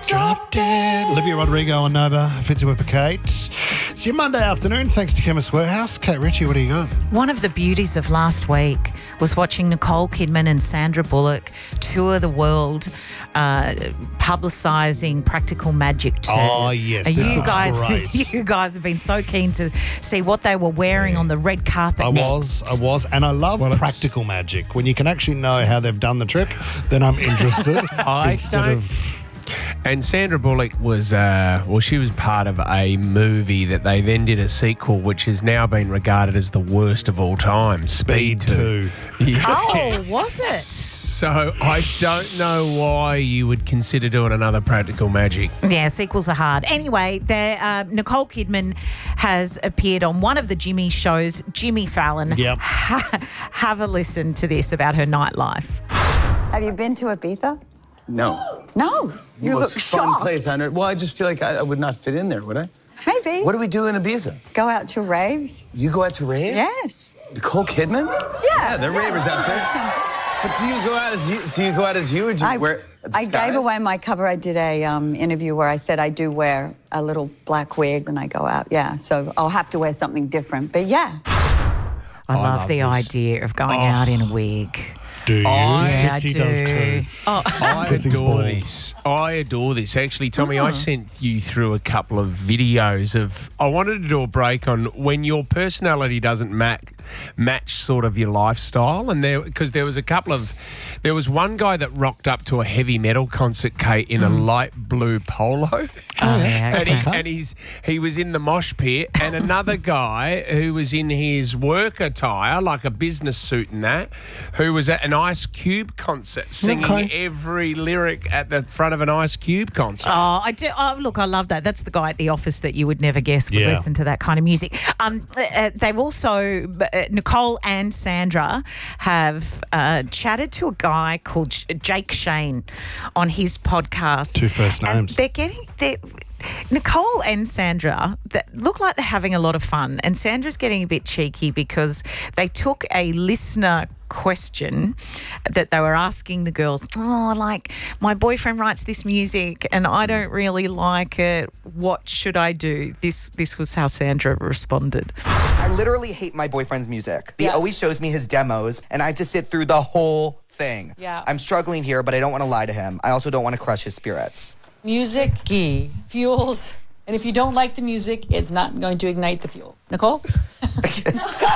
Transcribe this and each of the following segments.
Drop Dead. Olivia Rodrigo on Nova, Fitzy Whipper Kate. It's your Monday afternoon, thanks to Chemist Warehouse. Kate Ritchie, what do you got? One of the beauties of last week was watching Nicole Kidman and Sandra Bullock tour the world, publicising Practical Magic 2. Oh, yes, this looks great. You guys have been so keen to see what they were wearing on the red carpet I next. was, and I love Practical Magic. When you can actually know how they've done the trick, then I'm interested. And Sandra Bullock was, she was part of a movie that they then did a sequel, which has now been regarded as the worst of all time, Speed 2. Yeah. Oh, was it? So I don't know why you would consider doing another Practical Magic. Yeah, sequels are hard. Anyway, Nicole Kidman has appeared on one of the Jimmy shows, Jimmy Fallon. Yep. Have a listen to this about her nightlife. Have you been to Ibiza? No. No. You look Fun shocked. place. Well, I just feel like I would not fit in there, would I? Maybe. What do we do in Ibiza? Go out to raves? You go out to rave? Yes. Nicole Kidman? Yeah. They're ravers out there. But do you go out as you? Do you go out as you, or do you wear a disguise? I gave away my cover. I did a interview where I said I do wear a little black wig and I go out. Yeah, so I'll have to wear something different. But yeah. I love the this. idea of going out in a wig. Do you? Yeah, Fitzy I do. does too. I Because he's adore bald. this. I adore this. Actually, Tommy, I sent you through a couple of videos of... I wanted to do a break on when your personality doesn't match sort of your lifestyle. And because there was a couple of... There was one guy that rocked up to a heavy metal concert, Kate, in a light blue polo. Oh, yeah, And he was in the mosh pit, and another guy who was in his work attire, like a business suit and that, who was at an Ice Cube concert, singing every lyric at the front of an Ice Cube concert. Oh, I do. Oh, look, I love that. That's the guy at the office that you would never guess would listen to that kind of music. They've also, Nicole and Sandra have chatted to a guy called Jake Shane on his podcast. Two first names. Nicole and Sandra look like they're having a lot of fun, and Sandra's getting a bit cheeky because they took a listener question that they were asking the girls, like, my boyfriend writes this music and I don't really like it. What should I do? This was how Sandra responded. I literally hate my boyfriend's music. He always shows me his demos and I have to sit through the whole thing. Yeah. I'm struggling here, but I don't want to lie to him. I also don't want to crush his spirits. Music fuels, and if you don't like the music, it's not going to ignite the fuel. Nicole? So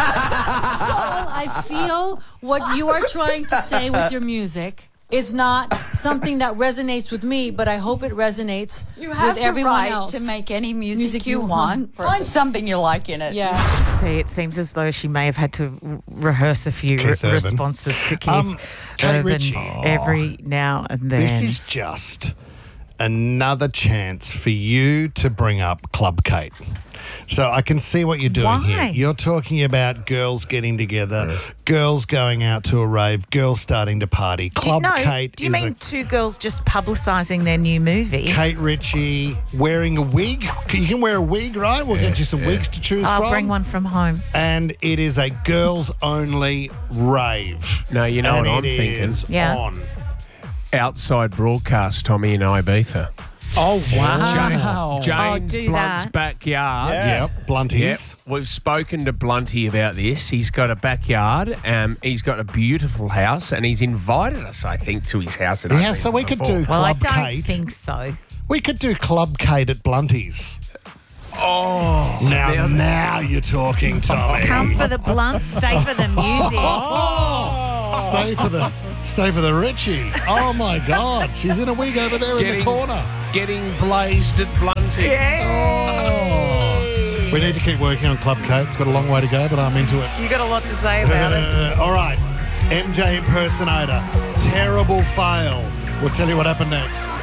I feel what you are trying to say with your music is not something that resonates with me, but I hope it resonates with everyone else. To make any music you want. Find something you like in it. Yeah. See, it seems as though she may have had to rehearse a few Keith Urban. responses to Keith Kate Urban Ritchie. every now and then. This is just another chance for you to bring up Club Kate. So I can see what you're doing here. You're talking about girls getting together, girls going out to a rave, girls starting to party. Club Kate. Do you mean two girls just publicising their new movie? Kate Ritchie wearing a wig. You can wear a wig, right? We'll get you some wigs to choose from. I'll bring one from home. And it is a girls-only rave. No, you know what I'm it thinking? is Yeah. on. Outside broadcast, Tommy, in Ibiza. Oh, wow. James do Blunt's that. backyard. Yep, Blunties. Yep. We've spoken to Blunty about this. He's got a backyard. He's got a beautiful house, and he's invited us, I think, to his house. Yeah, so we could do Well, I Club don't Kate. think so. We could do Club Kate at Blunties. Oh, Now you're talking, Tommy. Come for the blunt, stay for the music. Stay for the Richie. Oh my God, she's in a wig over there in the corner. Getting blazed at Blunty. Oh. We need to keep working on Club Kate. It's got a long way to go, but I'm into it. You got a lot to say about it. All right, MJ impersonator, terrible fail. We'll tell you what happened next.